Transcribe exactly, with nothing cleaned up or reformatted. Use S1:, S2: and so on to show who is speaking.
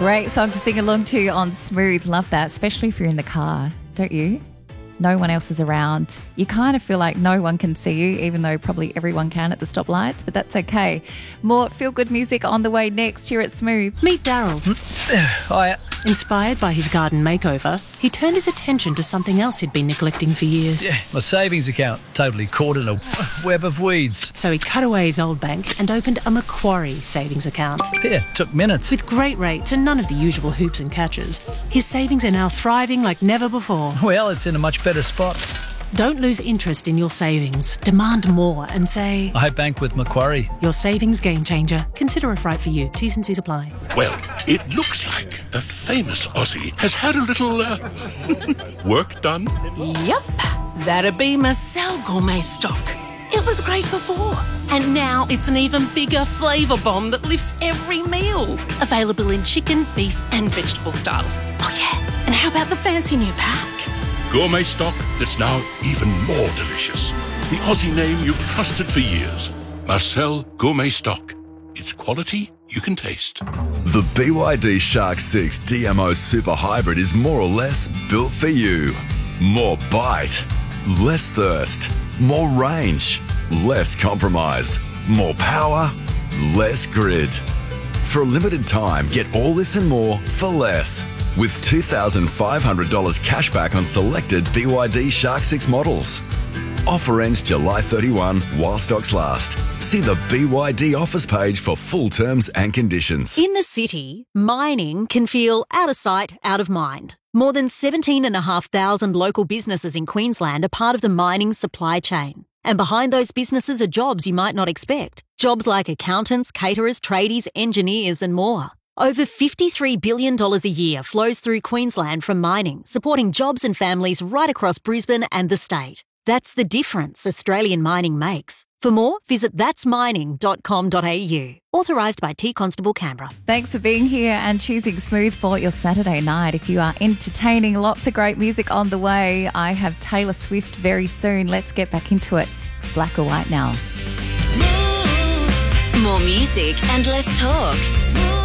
S1: Great song to sing along to on Smooth. Love that, especially if you're in the car, don't you? No one else is around. You kind of feel like no one can see you, even though probably everyone can at the stoplights, but that's okay. More feel-good music on the way next here at Smooth.
S2: Meet Daryl.
S3: Hi.
S2: Inspired by his garden makeover, he turned his attention to something else he'd been neglecting for years.
S3: Yeah, my savings account totally caught in a web of weeds.
S2: So he cut away his old bank and opened a Macquarie savings account.
S3: Yeah, took minutes.
S2: With great rates and none of the usual hoops and catches, his savings are now thriving like never before.
S3: Well, it's in a much better spot.
S2: Don't lose interest in your savings. Demand more and say,
S3: I bank with Macquarie.
S2: Your savings game changer. Consider if right for you. T's and C's apply.
S4: Well, it looks like a famous Aussie has had a little uh, work done.
S5: Yep, that'd be Marcel Gourmet Stock. It was great before, and now it's an even bigger flavour bomb that lifts every meal. Available in chicken, beef and vegetable styles. Oh yeah, and how about the fancy new pack?
S4: Gourmet stock that's now even more delicious. The Aussie name you've trusted for years. Marcel Gourmet Stock. It's quality you can taste.
S6: The B Y D Shark six D M O Super Hybrid is more or less built for you. More bite, less thirst, more range, less compromise, more power, less grid. For a limited time, get all this and more for less. With two thousand five hundred dollars cash back on selected B Y D Shark six models. Offer ends July thirty-first while stocks last. See the B Y D offers page for full terms and conditions.
S7: In the city, mining can feel out of sight, out of mind. More than seventeen thousand five hundred local businesses in Queensland are part of the mining supply chain. And behind those businesses are jobs you might not expect. Jobs like accountants, caterers, tradies, engineers and more. Over fifty-three billion dollars a year flows through Queensland from mining, supporting jobs and families right across Brisbane and the state. That's the difference Australian mining makes. For more, visit thats mining dot com dot a u. Authorised by T Constable Canberra.
S1: Thanks for being here and choosing Smooth for your Saturday night. If you are entertaining, lots of great music on the way. I have Taylor Swift very soon. Let's get back into it. Black or white now.
S8: More music and less talk.